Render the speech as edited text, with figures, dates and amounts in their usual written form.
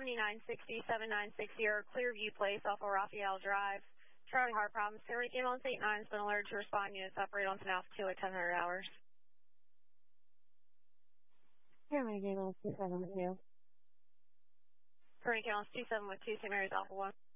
7960, 7960, Clearview Place off of Raphael Drive. Charlie Heart problems. Henry ambulance 89 has been alerted to respond. Units operate on Canal 2 at 1000 hours. Henry ambulance 27 with you. Henry ambulance 27 with 2, St. Mary's Alpha 1.